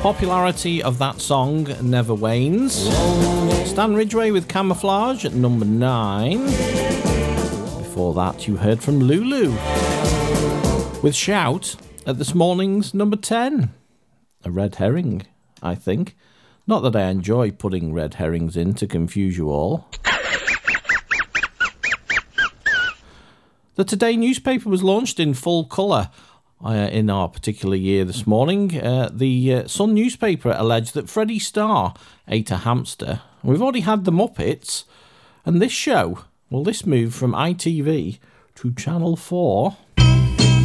Popularity of that song never wanes. Stan Ridgway with Camouflage at number 9. Before that, you heard from Lulu with Shout at this morning's number 10. A red herring, I think. Not that I enjoy putting red herrings in to confuse you all. The Today newspaper was launched in full colour in our particular year this morning. The Sun newspaper alleged that Freddie Starr ate a hamster. We've already had the Muppets, and this show, well, this moved from ITV to Channel 4.